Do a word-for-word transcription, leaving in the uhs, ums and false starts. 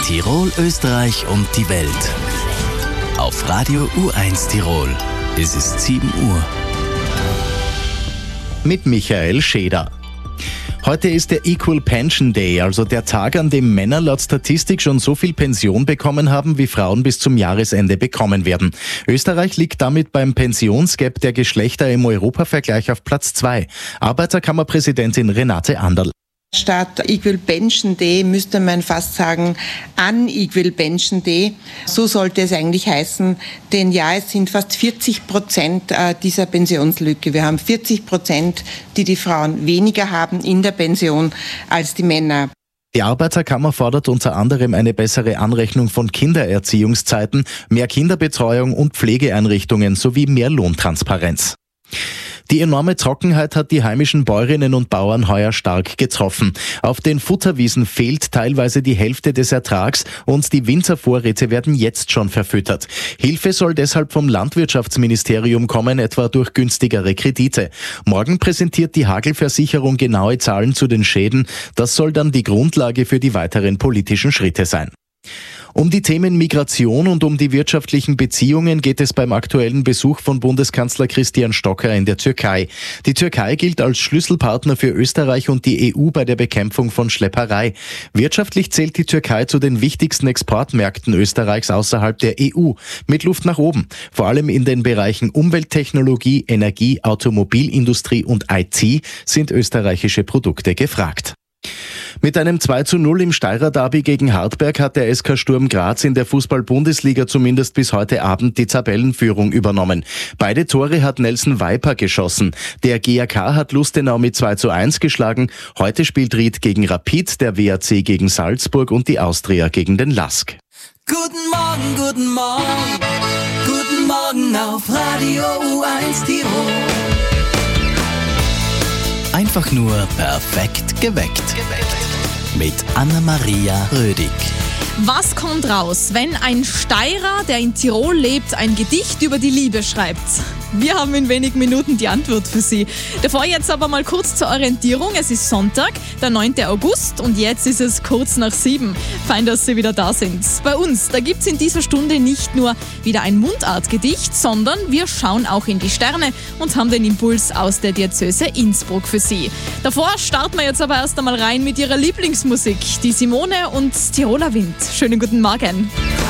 Tirol, Österreich und die Welt. Auf Radio U eins Tirol. Es ist sieben Uhr. Mit Michael Scheder. Heute ist der Equal Pension Day, also der Tag, an dem Männer laut Statistik schon so viel Pension bekommen haben, wie Frauen bis zum Jahresende bekommen werden. Österreich liegt damit beim Pensionsgap der Geschlechter im Europavergleich auf Platz zwei. Arbeiterkammerpräsidentin Renate Anderl. Statt Equal Pension Day müsste man fast sagen Unequal Pension Day. So sollte es eigentlich heißen, denn ja, es sind fast vierzig Prozent dieser Pensionslücke. Wir haben vierzig Prozent, die die Frauen weniger haben in der Pension als die Männer. Die Arbeiterkammer fordert unter anderem eine bessere Anrechnung von Kindererziehungszeiten, mehr Kinderbetreuung und Pflegeeinrichtungen sowie mehr Lohntransparenz. Die enorme Trockenheit hat die heimischen Bäuerinnen und Bauern heuer stark getroffen. Auf den Futterwiesen fehlt teilweise die Hälfte des Ertrags und die Wintervorräte werden jetzt schon verfüttert. Hilfe soll deshalb vom Landwirtschaftsministerium kommen, etwa durch günstigere Kredite. Morgen präsentiert die Hagelversicherung genaue Zahlen zu den Schäden. Das soll dann die Grundlage für die weiteren politischen Schritte sein. Um die Themen Migration und um die wirtschaftlichen Beziehungen geht es beim aktuellen Besuch von Bundeskanzler Christian Stocker in der Türkei. Die Türkei gilt als Schlüsselpartner für Österreich und die E U bei der Bekämpfung von Schlepperei. Wirtschaftlich zählt die Türkei zu den wichtigsten Exportmärkten Österreichs außerhalb der E U. Mit Luft nach oben. Vor allem in den Bereichen Umwelttechnologie, Energie, Automobilindustrie und I T sind österreichische Produkte gefragt. Mit einem zwei zu null im Steirer Derby gegen Hartberg hat der S K Sturm Graz in der Fußball-Bundesliga zumindest bis heute Abend die Tabellenführung übernommen. Beide Tore hat Nelson Viper geschossen. Der G A K hat Lustenau mit zwei zu eins geschlagen. Heute spielt Ried gegen Rapid, der W A C gegen Salzburg und die Austria gegen den Lask. Guten Morgen, guten Morgen, guten Morgen auf Radio U eins Tirol. Einfach nur perfekt geweckt. Mit Anna-Maria Rödig. Was kommt raus, wenn ein Steirer, der in Tirol lebt, ein Gedicht über die Liebe schreibt? Wir haben in wenigen Minuten die Antwort für Sie. Davor jetzt aber mal kurz zur Orientierung. Es ist Sonntag, der neunte August und jetzt ist es kurz nach sieben. Fein, dass Sie wieder da sind. Bei uns, da gibt es in dieser Stunde nicht nur wieder ein Mundartgedicht, sondern wir schauen auch in die Sterne und haben den Impuls aus der Diözese Innsbruck für Sie. Davor starten wir jetzt aber erst einmal rein mit Ihrer Lieblingsmusik, die Simone und Tiroler Wind. Schönen guten Morgen.